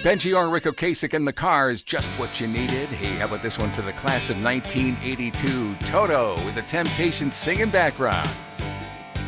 Benji or Rick Ocasek in the car is just what you needed. Hey, how about this one for the class of 1982? Toto with the Temptations singing background.